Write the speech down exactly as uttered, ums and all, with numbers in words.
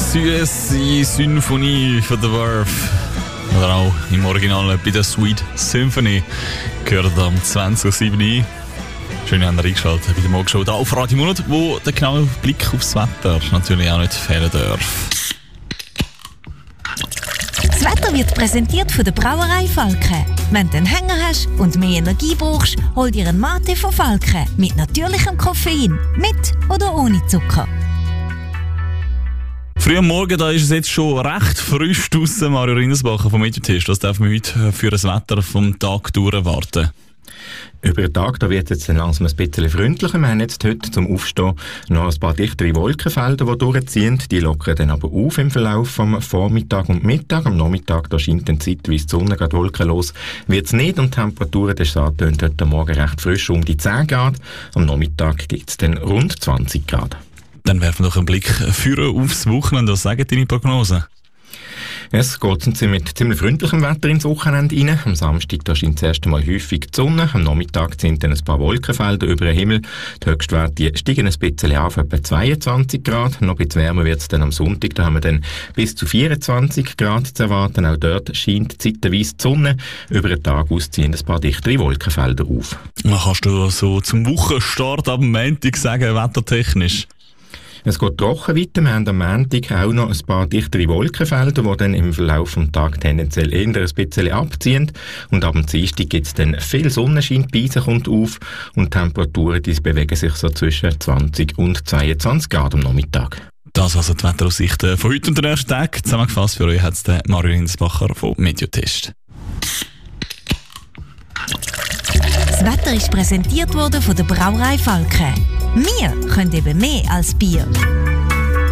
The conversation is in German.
süße Symphonie von The Verve. Oder auch im Original bei der Sweet Symphony. Gehört am zwanzig Uhr sieben ein. Schön, haben wir eingeschaltet bei der Morgenshow hier auf Radio Monat, wo der genaue Blick aufs Wetter natürlich auch nicht fehlen darf. Das Wetter wird präsentiert von der Brauerei Falke. Wenn du einen Hänger hast und mehr Energie brauchst, hol dir einen Mate von Falke mit natürlichem Koffein, mit oder ohne Zucker. Früh am Morgen, da ist es jetzt schon recht frisch draussen. Mario Rindersbacher vom Mediotest. Was darf man heute für das Wetter vom Tag durch erwarten? Über den Tag da wird es jetzt langsam ein bisschen freundlicher. Wir haben jetzt heute zum Aufstehen noch ein paar dichtere Wolkenfelder, die durchziehen. Die lockern dann aber auf im Verlauf vom Vormittag und Mittag. Am Nachmittag da scheint dann zeitweise die Sonne, gerade wolkenlos wird es nicht. Und die Temperaturen, das antönt heute Morgen recht frisch, um die zehn Grad. Am Nachmittag gibt es dann rund zwanzig Grad. Dann werfen wir noch einen Blick führen aufs Wochenende. Was sagen deine Prognosen? Es geht mit ziemlich freundlichem Wetter ins Wochenende rein. Am Samstag da scheint das erste Mal häufig die Sonne. Am Nachmittag sind dann ein paar Wolkenfelder über den Himmel. Die Höchstwerte steigen ein bisschen auf, etwa zweiundzwanzig Grad. Noch ein bisschen wärmer wird es dann am Sonntag. Da haben wir dann bis zu vierundzwanzig Grad zu erwarten. Auch dort scheint zeitweise die Sonne. Über den Tag aus ziehen ein paar dichtere Wolkenfelder auf. Was kannst du so zum Wochenstart am Montag sagen, wettertechnisch? Es geht trocken weiter. Wir haben am Montag auch noch ein paar dichtere Wolkenfelder, die dann im Verlauf des Tages tendenziell eher ein bisschen abziehen. Und ab dem Dienstag gibt es dann viel Sonnenschein, die Beise kommt auf und die Temperaturen die bewegen sich so zwischen zwanzig und zweiundzwanzig Grad am Nachmittag. Das also die Wetteraussichten von heute und den ersten Tag. Zusammengefasst für euch hat es der Mario Rindersbacher vom Mediotest. Das Wetter ist präsentiert worden von der Brauerei Falke. Wir können eben mehr als Bier.